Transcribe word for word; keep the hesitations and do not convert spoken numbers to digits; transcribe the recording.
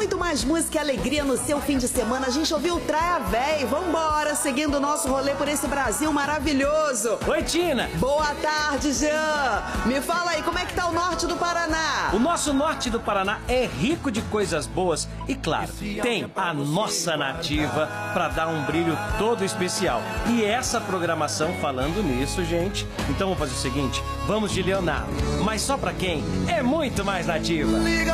muito mais música e alegria no seu fim de semana. A gente ouviu Traia Véi. Vambora, seguindo o nosso rolê por esse Brasil maravilhoso. Oi, Tina. Boa tarde, Jean. Me fala aí, como é que tá o norte do Paraná? O nosso norte do Paraná é rico de coisas boas e, claro, tem a nossa nativa para dar um brilho todo especial. E essa programação falando nisso, gente. Então vamos fazer o seguinte, vamos de Leonardo. Mas só pra quem é muito mais nativa.